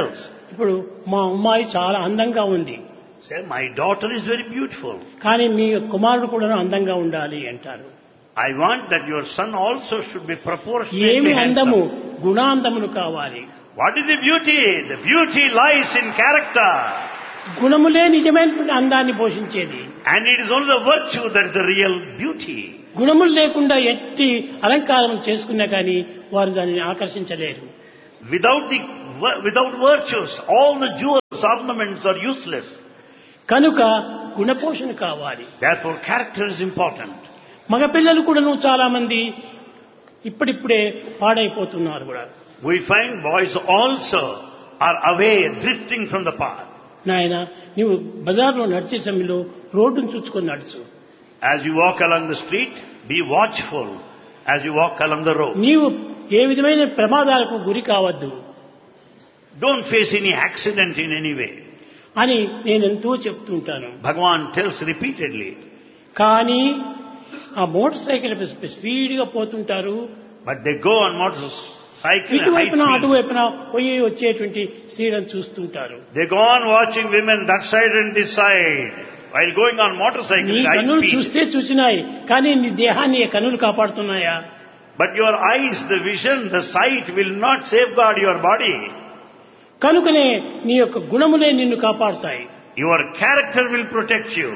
ఇప్పుడు మా అమ్మాయి చాలా అందంగా ఉంది, Say, my daughter is very beautiful. కానీ మీ కుమారుడు కూడా అందంగా ఉండాలి అంటారు. I want that your son also should be proportionately ఏమి అందము? handsome. గుణాందములు కావాలి. What is the beauty? The beauty lies in character. గుణములే నిజమైనటువంటి అందాన్ని పోషించేది. And it is only the virtue that is the real beauty. గుణములు లేకుండా ఎట్టి అలంకారం చేసుకున్నా కానీ వారు దానిని ఆకర్షించలేరు. Without the without virtues, all the jewels, ornaments are useless. కనుక గుణపోషణ కావాలి. Therefore, character is important. మగపిల్లలు కూడాను చాలా మంది ఇప్పుడిప్పుడే పాడైపోతున్నారు కూడా. We find boys also are away, drifting from the path. నాయన, నీవు బజార్లో నడిచే సమయంలో రోడ్డును చూసుకొని నడుచు. As you walk along the street, be watchful as you walk along the road. నీవు ఏ విధమైన ప్రమాదాలకు గురి కావద్దు Don't face any accident in any way. అని నేను ఎంతో చెప్తుంటాను. Bhagavan tells repeatedly. కానీ ఆ మోటార్ సైకిల్ స్పీడ్గా పోతుంటారు. But they go on motorcycle at high ఇటువైపున speed. అటువైపున పోయి వచ్చేటువంటి స్త్రీలను చూస్తుంటారు. They go on watching women that side and this side while going on motorcycle నీ at high కన్నులు speed. చూస్తే చూసినాయి, కానీ నీ దేహాన్ని కన్నులు కాపాడుతున్నాయా? But your eyes, the vision, the sight will not safeguard your body. కనుకనే నీ యొక్క గుణములే నిన్ను కాపాడుతాయి. Your character will protect you.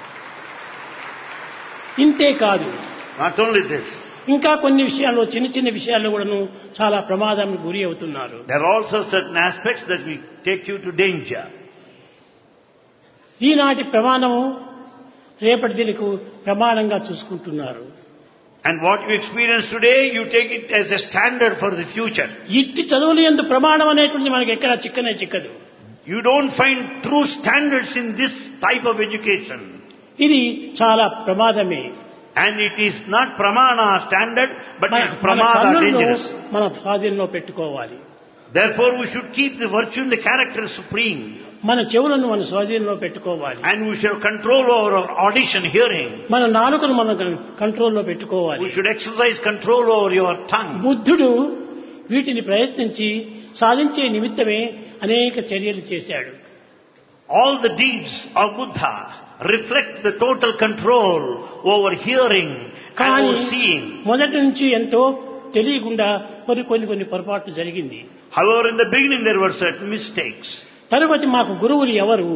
ఇంతే కాదు, Not only this, ఇంకా కొన్ని విషయాల్లో చిన్న చిన్న విషయాల్లో కూడాను చాలా ప్రమాదానికి గురి అవుతున్నారు. there are also certain aspects that will take you to danger. ఈనాటి ప్రమాణము రేపటి దినకు ప్రమాణంగా చూసుకుంటున్నారు. And what you experience today, you take it as a standard for the future. ఇట్టి చదువులు యందు ప్రమాణం అనేటువంటి మనకి ఎక్కడ చిక్కనే చిక్కదు. You don't find true standards in this type of education. ఇది చాలా ప్రమాదమే. And it is not pramana standard, but మన it is మన pramada కన్నులను dangerous. మన స్వాధీనంలో పెట్టుకోవాలి. Therefore, we should keep the virtue and the character supreme. మన చెవులను మన స్వాధీనంలో పెట్టుకోవాలి. And we should have control over our audition, hearing. మన నాలుకను మన కంట్రోల్లో పెట్టుకోవాలి. We should exercise control over your tongue. బుద్ధుడు వీటిని ప్రయత్నించి సాధించే నిమిత్తమే అనేక చర్యలు చేశాడు. All the deeds of Buddha reflect the total control over hearing and కానీ over seeing. మొదటి నుంచి ఎంతో తెలియకుండా కొన్ని కొన్ని కొన్ని పొరపాట్లు జరిగింది. However, in the beginning there were certain mistakes. తరువాత మాకు గురువులు ఎవరు?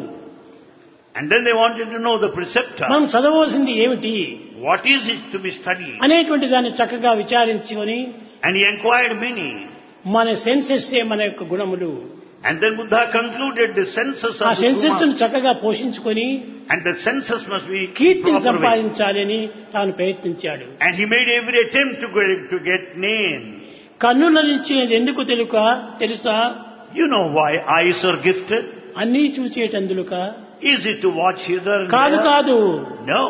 And then they wanted to know the preceptor. మనం చదవవలసింది ఏమిటి What is it to be studied? అనేటువంటి దాన్ని చక్కగా విచారించుకొని, And he inquired many. మన సెన్సెస్సే మన యొక్క గుణములు. And then Buddha concluded the senses ఆ of the సెన్సెస్ ను Guruma. చక్కగా పోషించుకొని And the senses must be కీర్తిని proper way. సంపాదించాలని తాను ప్రయత్నించాడు. And he made every attempt to get, to get name. కన్నుల నుంచి ఎందుకు తెలుక తెలుసా? You know why eyes are gifted? అన్నీ చూచేటందులుక Is it to watch hither and కాదు there? కాదు. No.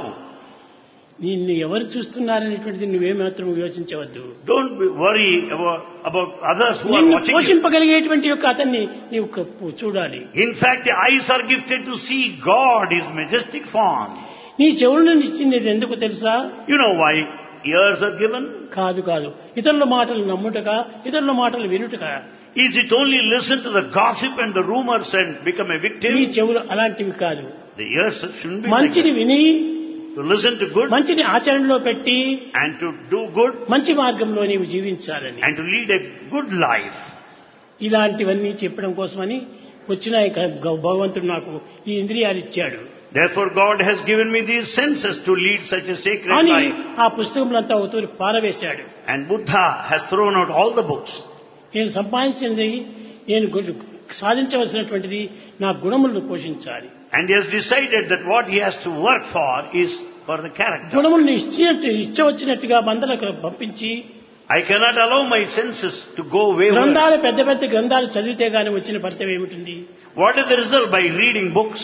నిన్ను ఎవరు చూస్తున్నారనేటువంటిది నువ్వేమాత్రం యోచించవద్దు. Don't be worry about, about others who are నిన్ను watching you. పోషింపగలిగేటువంటి యొక్క అతన్ని నీవు క- చూడాలి. In fact, the eyes are gifted to see God, His majestic form. నీ చెవులను ఇచ్చింది ఎందుకు తెలుసా? You know why ears are given? కాదు కాదు, ఇతరుల మాటలు నమ్ముటగా, ఇతరుల మాటలు వినుటగా. Is it only listen to the gossip and the rumors and become a నీ victim? చెవులు అలాంటివి కాదు. The ears shouldn't be like మంచిని that. విని To listen to good మంచిని ఆచరణలో పెట్టి and to do good మంచి మార్గంలో నీవు జీవించాలని, and to lead a good life. ఇలాంటివన్నీ చెప్పడం కోసమని వచ్చిన ఈ గ- భగవంతుడు నాకు ఈ ఇంద్రియాలు ఇచ్చాడు Therefore, God has given me these senses to lead such a sacred అని life. ఆ పుస్తకములంతా అవుతూ పారవేశాడు. And Buddha has thrown out all the books. నేను సంపాదించింది, నేను గు- సాధించవలసినటువంటిది నా గుణములను పోషించాలి. And he has decided that what he has to work for is for the character. గుణములను ఇచ్చినట్టు ఇచ్చవచ్చినట్టుగా మందలకు పంపించి I cannot allow my senses to go wayward. గ్రంథాలు పెద్ద పెద్ద గ్రంథాలు చదివితే గాని వచ్చిన ఫలితం ఏమిటి What is the result by reading books?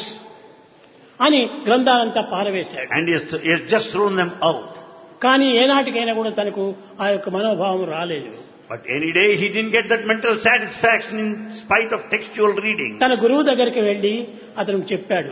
అని గ్రంథాలంతా పారవేశాడు. And he has, he has just thrown them out. కానీ ఏనాటికైనా కూడా తనకు ఆ యొక్క మనోభావం రాలేదు. But any day he didn't get that mental satisfaction in spite of textual reading. తన గురువు దగ్గరికి వెళ్లి అతను చెప్పాడు,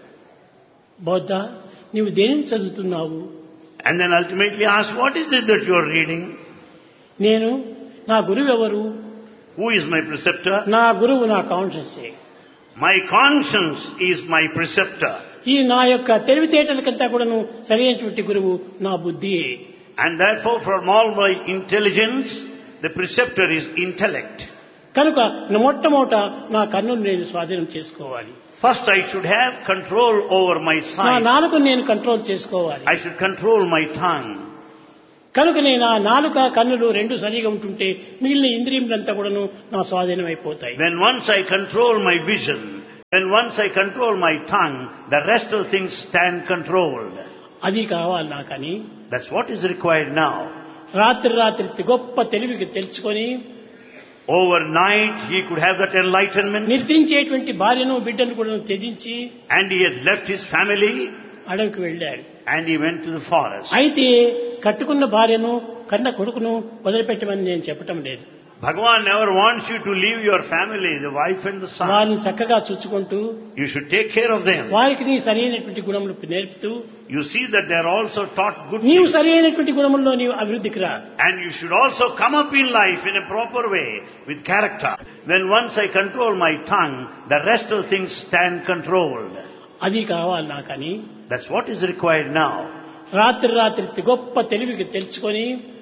బౌద్ధ, నీవు దేనిని చదువుతున్నావు? And then ultimately asked, what is it that you are reading? నేను, నా గురువు ఎవరు? Who is my preceptor? నా గురువు నా కాన్షియసే. My conscience is my preceptor. ఈ నా యొక్క తెలివితేటలకంతా కూడాను సరైనటువంటి గురువు నా బుద్ధియే. And therefore from all my intelligence, the preceptor is intellect. కనుక మొట్టమొదట నా కన్నును నేను స్వాధీనం చేసుకోవాలి. First I should have control over my నా sight. నాలుకను నేను కంట్రోల్ చేసుకోవాలి. I should control my tongue. కనుక నేను ఆ నాలుక కన్నులు రెండు సరిగా ఉంటుంటే మిగిలిన ఇంద్రియములంతా కూడాను నా స్వాధీనం అయిపోతాయి. When once I control my vision, when once I control my tongue, the rest of things stand controlled. అది కావాలి నాకని. That's what is required now. రాత్రి రాత్రి గొప్ప తెలివికి తెలుసుకొని Overnight he could have that enlightenment, నిద్రించేటువంటి భార్యను బిడ్డను కూడా త్యజించి and he had left his family అడవికి వెళ్ళాడు. and he went to the forest. అయితే కట్టుకున్న భార్యను కన్న కొడుకును వదిలిపెట్టమని నేను చెప్పటం లేదు. Bhagavan never wants you to leave your family, the wife and the son. వారిని చక్కగా చూచుకుంటూ You should take care of them. వారికి నీ సరైనటువంటి గుణములు నేర్పుతూ You see that they are also taught good నీవు things. సరైనటువంటి గుణముల్లో నీవు అభివృద్ధికి రా. And you should also come up in life in a proper way with character. When once I control my tongue, the rest of things stand controlled. అది కావాలి నాకని. That's what is required now. రాత్రి రాత్రి గొప్ప తెలివికి తెలుసుకొని